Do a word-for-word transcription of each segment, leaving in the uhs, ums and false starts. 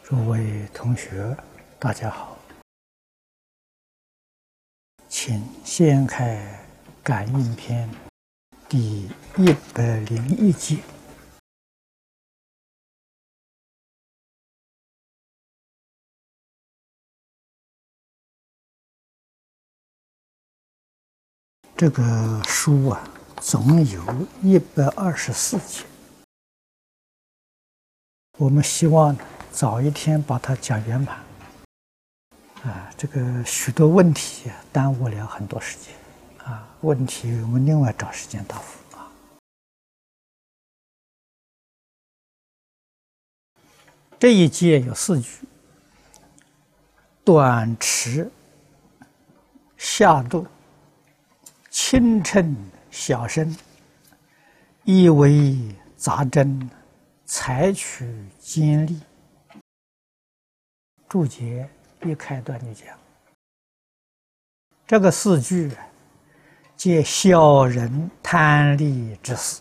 诸位同学，大家好，请先开感应篇第一百零一节。这个书啊，总有一百二十四节。我们希望呢，早一天把它讲圆满。啊，这个许多问题啊，耽误了很多时间。啊，问题我们另外找时间答复啊。这一节有四句：短迟、下度、轻称小声，意为杂真，采取尖利。注解一开端就讲，这个四句皆小人贪利之事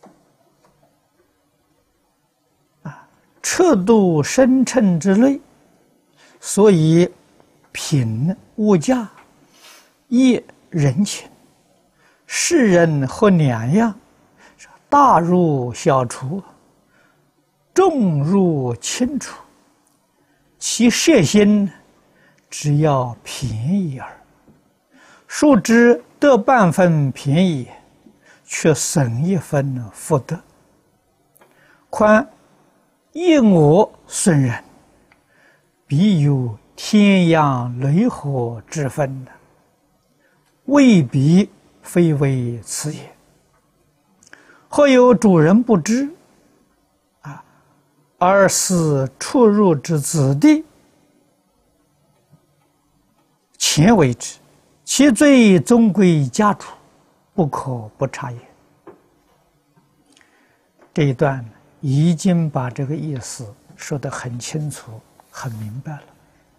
啊，彻度深沉之类，所以品物价，业人情，世人或两样，大入小出，重入轻出，其摄心只要便宜耳。殊知得半分便宜，却省一分福德。况一我损人，必有天阳雷火之分，未必非为此也。或有主人不知啊，而是出入之子弟，前为之，其罪终归家主，不可不察也。这一段已经把这个意思说得很清楚、很明白了。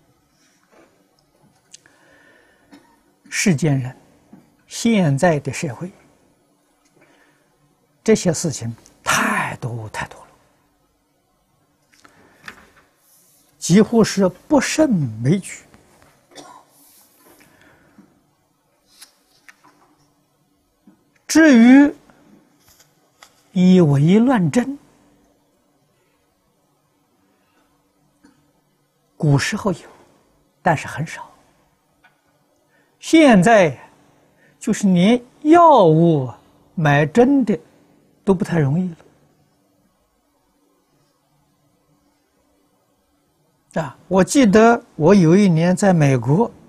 世间人，现在的社会，这些事情太多太多了，几乎是不胜枚举。至于以为乱真，古时候有，但是很少。现在就是连药物买真的都不太容易了。啊，我记得我有一年在美国